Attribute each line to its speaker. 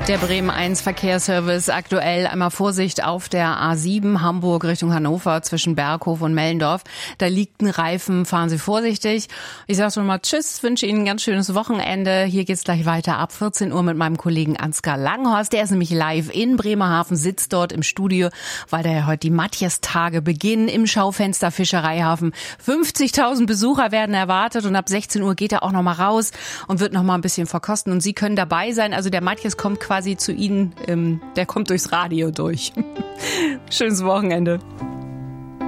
Speaker 1: Der Bremen 1 Verkehrsservice aktuell einmal Vorsicht auf der A7 Hamburg Richtung Hannover zwischen Berghof und Mellendorf. Da liegt ein Reifen, fahren Sie vorsichtig. Ich sage schon mal Tschüss, wünsche Ihnen ein ganz schönes Wochenende. Hier geht's gleich weiter ab 14 Uhr mit meinem Kollegen Ansgar Langhorst. Der ist nämlich live in Bremerhaven, sitzt dort im Studio, weil da ja heute die Matthias-Tage beginnen im Schaufenster Fischereihafen. 50.000 Besucher werden erwartet und ab 16 Uhr geht er auch noch mal raus und wird noch mal ein bisschen verkosten. Und Sie können dabei sein. Also der Matthias kommt quasi zu Ihnen, der kommt durchs Radio durch. Schönes Wochenende.